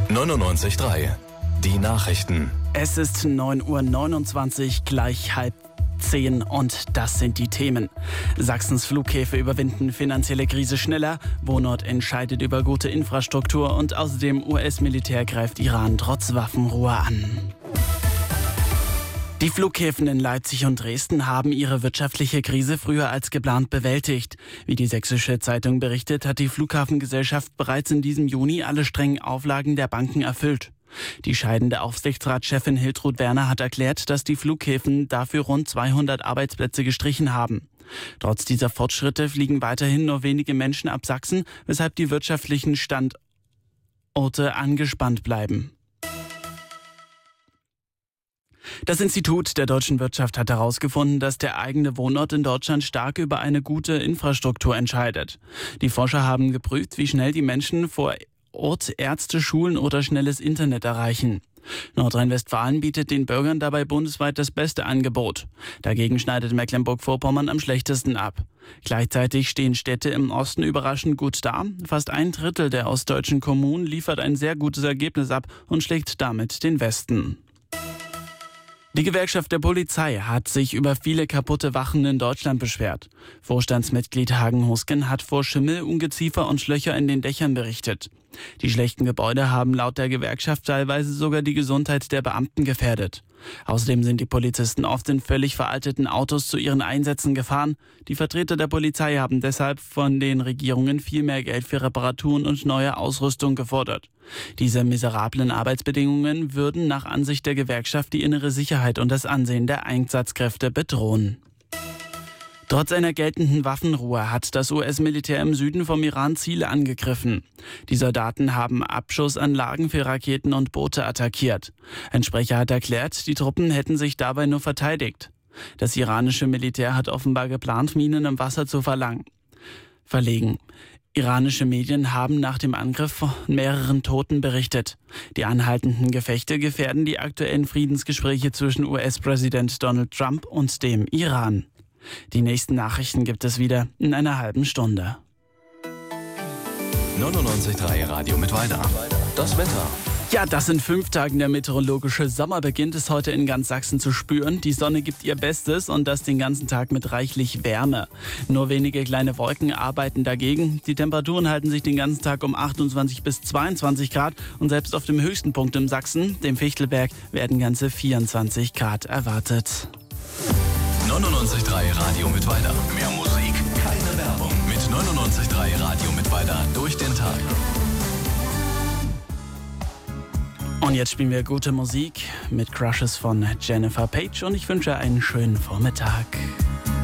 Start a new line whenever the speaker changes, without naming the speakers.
99.3 Die Nachrichten.
Es ist 9:29 Uhr, gleich 9:30 und das sind die Themen. Sachsens Flughäfen überwinden finanzielle Krise schneller, Wohnort entscheidet über gute Infrastruktur und außerdem US-Militär greift Iran trotz Waffenruhe an. Die Flughäfen in Leipzig und Dresden haben ihre wirtschaftliche Krise früher als geplant bewältigt. Wie die Sächsische Zeitung berichtet, hat die Flughafengesellschaft bereits in diesem Juni alle strengen Auflagen der Banken erfüllt. Die scheidende Aufsichtsratschefin Hiltrud Werner hat erklärt, dass die Flughäfen dafür rund 200 Arbeitsplätze gestrichen haben. Trotz dieser Fortschritte fliegen weiterhin nur wenige Menschen ab Sachsen, weshalb die wirtschaftlichen Standorte angespannt bleiben. Das Institut der deutschen Wirtschaft hat herausgefunden, dass der eigene Wohnort in Deutschland stark über eine gute Infrastruktur entscheidet. Die Forscher haben geprüft, wie schnell die Menschen vor Ort Ärzte, Schulen oder schnelles Internet erreichen. Nordrhein-Westfalen bietet den Bürgern dabei bundesweit das beste Angebot. Dagegen schneidet Mecklenburg-Vorpommern am schlechtesten ab. Gleichzeitig stehen Städte im Osten überraschend gut da. Fast 1/3 der ostdeutschen Kommunen liefert ein sehr gutes Ergebnis ab und schlägt damit den Westen. Die Gewerkschaft der Polizei hat sich über viele kaputte Wachen in Deutschland beschwert. Vorstandsmitglied Hagen Husken hat vor Schimmel, Ungeziefer und Schlöcher in den Dächern berichtet. Die schlechten Gebäude haben laut der Gewerkschaft teilweise sogar die Gesundheit der Beamten gefährdet. Außerdem sind die Polizisten oft in völlig veralteten Autos zu ihren Einsätzen gefahren. Die Vertreter der Polizei haben deshalb von den Regierungen viel mehr Geld für Reparaturen und neue Ausrüstung gefordert. Diese miserablen Arbeitsbedingungen würden nach Ansicht der Gewerkschaft die innere Sicherheit und das Ansehen der Einsatzkräfte bedrohen. Trotz einer geltenden Waffenruhe hat das US-Militär im Süden vom Iran Ziele angegriffen. Die Soldaten haben Abschussanlagen für Raketen und Boote attackiert. Ein Sprecher hat erklärt, die Truppen hätten sich dabei nur verteidigt. Das iranische Militär hat offenbar geplant, Minen im Wasser zu verlegen. Iranische Medien haben nach dem Angriff von mehreren Toten berichtet. Die anhaltenden Gefechte gefährden die aktuellen Friedensgespräche zwischen US-Präsident Donald Trump und dem Iran. Die nächsten Nachrichten gibt es wieder in einer halben Stunde.
99.3 Radio Mittweida. Das Wetter.
Ja, das in 5 Tagen der meteorologische Sommer beginnt es heute in ganz Sachsen zu spüren. Die Sonne gibt ihr Bestes und das den ganzen Tag mit reichlich Wärme. Nur wenige kleine Wolken arbeiten dagegen. Die Temperaturen halten sich den ganzen Tag um 28 bis 22 Grad und selbst auf dem höchsten Punkt im Sachsen, dem Fichtelberg, werden ganze 24 Grad erwartet.
99.3 Radio Mittweida. Mehr Musik, keine Werbung. Mit 99.3 Radio Mittweida durch den Tag.
Und jetzt spielen wir gute Musik mit Crushes von Jennifer Page und ich wünsche einen schönen Vormittag.